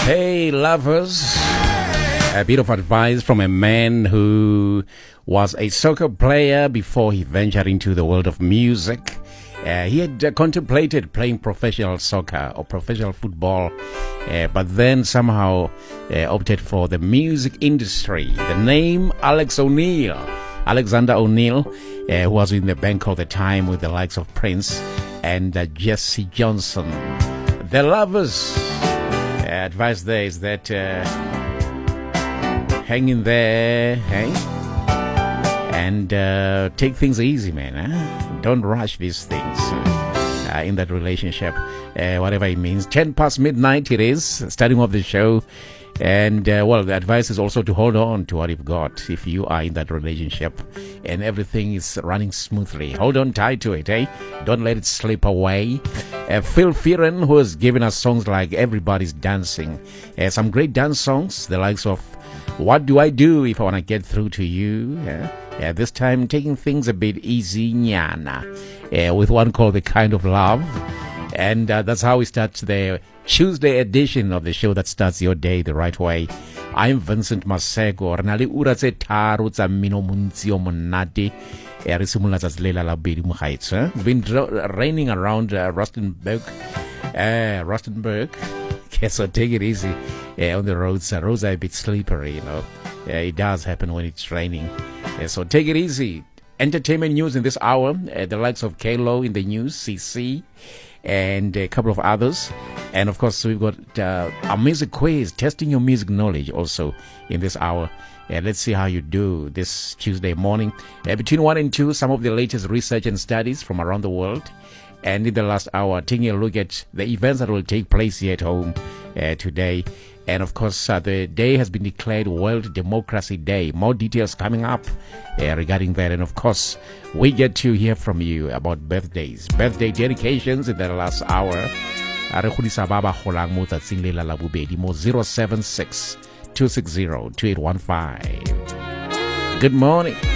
Hey, lovers. A bit of advice from a man who was a soccer player before he ventured into the world of music. He had contemplated playing professional soccer or professional football, but then somehow opted for the music industry. The name Alexander O'Neal, who was in the bank all the time with the likes of Prince and Jesse Johnson. The lovers. Advice there is that hang in there, hey? And take things easy, man. Don't rush these things in that relationship, whatever it means. 10 past midnight it is, starting off the show. And, well, the advice is also to hold on to what you've got if you are in that relationship and everything is running smoothly. Hold on tight to it, eh? Don't let it slip away. Phil Fearon, who has given us songs like Everybody's Dancing. Some great dance songs, the likes of What Do I Do If I Want to Get Through to You? This time taking things a bit easy, nyana, with one called The Kind of Love. And that's how we start the Tuesday edition of the show that starts your day the right way. I'm Vincent Masego. It's been raining around Rustenburg. Okay, so take it easy on the roads. Roads are a bit slippery, you know. It does happen when it's raining. So take it easy. Entertainment news in this hour. The likes of K-Lo in the news, CC, and a couple of others. And of course, we've got a music quiz, testing your music knowledge also in this hour. Let's see how you do this Tuesday morning. Between 1 and 2, some of the latest research and studies from around the world. And in the last hour, taking a look at the events that will take place here at home today. And of course, the day has been declared World Democracy Day. More details coming up regarding that. And of course, we get to hear from you about birthdays. Birthday dedications in the last hour. 076-260-2815. Good morning.